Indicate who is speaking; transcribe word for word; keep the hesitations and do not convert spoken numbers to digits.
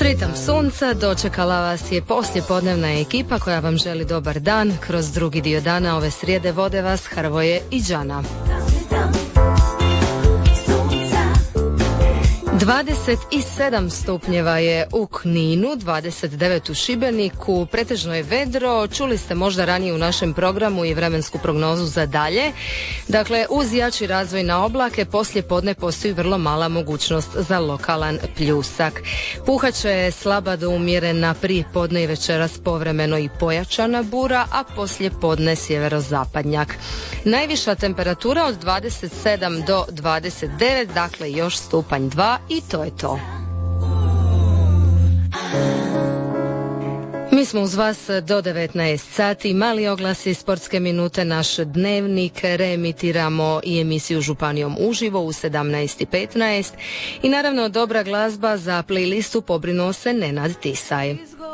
Speaker 1: Ritam sunca dočekala vas je poslijepodnevna ekipa koja vam želi dobar dan. Kroz drugi dio dana ove srijede vode vas Hrvoje i Đana. dvadeset sedam stupnjeva je u Kninu, dvadeset devet u Šibeniku, pretežno je vedro, čuli ste možda ranije u našem programu i vremensku prognozu za dalje. Dakle, uz jači razvoj na oblake, poslije podne postoji vrlo mala mogućnost za lokalan pljusak. Puhaće slaba do umjerena prije podne i večeras povremeno i pojačana bura, a poslije podne sjeverozapadnjak. Najviša temperatura od dvadeset sedam do dvadeset devet, dakle još stupanj dva i to je to. Mi smo uz vas do devetnaest sati, mali oglasi, sportske minute, naš dnevnik, reemitiramo i emisiju Županijom uživo u sedamnaest i petnaest i naravno dobra glazba za playlistu pobrinuo se Nenad Tisaj.